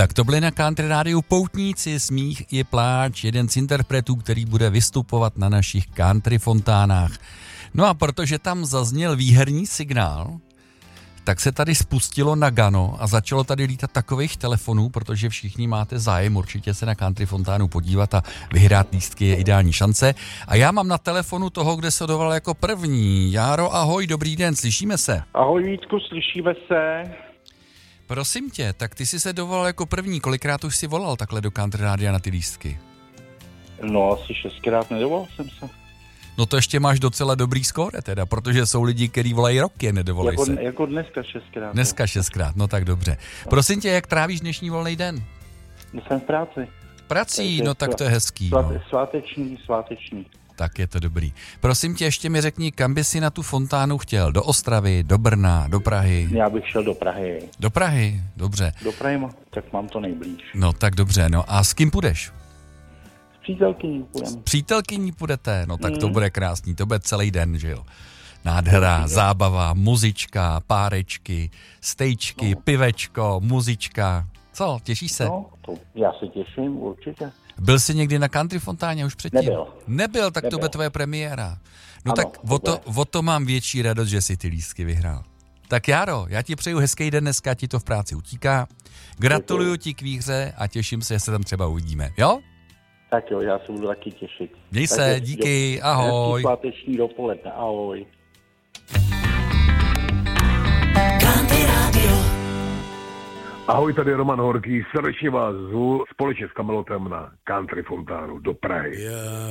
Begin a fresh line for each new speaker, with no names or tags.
Tak to byly na Country Rádiu Poutníci, smích i pláč, jeden z interpretů, který bude vystupovat na našich country fontánách. No a protože tam zazněl výherní signál, tak se tady spustilo Nagano a začalo tady lítat takových telefonů, protože všichni máte zájem určitě se na country fontánu podívat a vyhrát lístky je ideální šance. A já mám na telefonu toho, kde se dovolal jako první. Járo, ahoj, dobrý den, slyšíme se?
Ahoj Vítku, slyšíme se.
Prosím tě, tak ty jsi se dovolal jako první, kolikrát už jsi volal takhle do Country Rádia na ty lístky?
No asi 6krát nedovolal jsem se.
No to ještě máš docela dobrý skóre teda, protože jsou lidi, kteří volají roky, nedovolej se.
Jako dneska 6krát.
Dneska 6krát, no tak dobře. Prosím tě, jak trávíš dnešní volný den?
Jsem v práci.
Prací,
Takže
no tak to je hezký. No.
Sváteční.
Tak je to dobrý. Prosím tě, ještě mi řekni, kam by si na tu fontánu chtěl? Do Ostravy, do Brna, do Prahy?
Já bych šel do Prahy.
Do Prahy, dobře.
Do Prahy, tak mám to nejblíž.
No tak dobře, no a s kým půjdeš?
S přítelkyní půjdem.
S přítelkyní půjdete, no tak to bude krásný, to bude celý den, že jo? Nádhera, zábava, muzička, párečky, stejčky, pivečko, muzička. Co, těšíš se?
No, to já se těším, určitě.
Byl jsi někdy na country fontáně už předtím? Nebyl, tak
Nebyl.
To bude tvoje premiéra. No
ano,
tak o to mám větší radost, že si ty lístky vyhrál. Tak Járo, já ti přeju hezký den, dneska ti to v práci utíká. Gratuluju ti k výhře a těším se, že se tam třeba uvidíme, jo?
Tak jo, já se budu taky těšit.
Měj se, díky, ahoj.
Hezký sváteční dopoledne, ahoj.
Country Radio.
Ahoj, tady Roman Horký, srdečně vás zvu společně s Kamelotem na Country fontánu do Prahy.